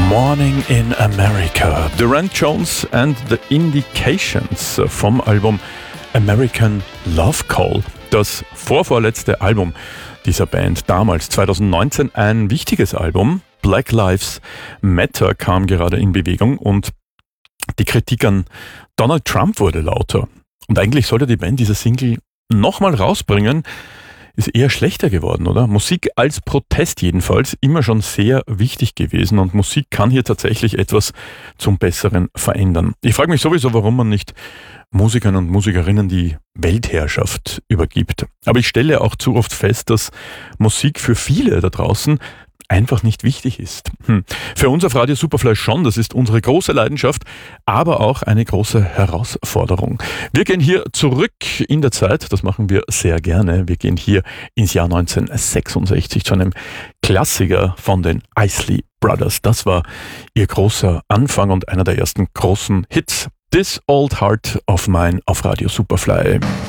Morning in America. Durant Jones and the Indications vom Album American Love Call. Das vorvorletzte Album dieser Band, damals 2019 ein wichtiges Album. Black Lives Matter kam gerade in Bewegung und die Kritik an Donald Trump wurde lauter. Und eigentlich sollte die Band diese Single nochmal rausbringen, ist eher schlechter geworden, oder? Musik als Protest jedenfalls, immer schon sehr wichtig gewesen und Musik kann hier tatsächlich etwas zum Besseren verändern. Ich frage mich sowieso, warum man nicht Musikern und Musikerinnen die Weltherrschaft übergibt. Aber ich stelle auch zu oft fest, dass Musik für viele da draußen einfach nicht wichtig ist. Für uns auf Radio Superfly schon, das ist unsere große Leidenschaft, aber auch eine große Herausforderung. Wir gehen hier zurück in der Zeit, das machen wir sehr gerne. Wir gehen hier ins Jahr 1966 zu einem Klassiker von den Isley Brothers. Das war ihr großer Anfang und einer der ersten großen Hits. This Old Heart of Mine auf Radio Superfly.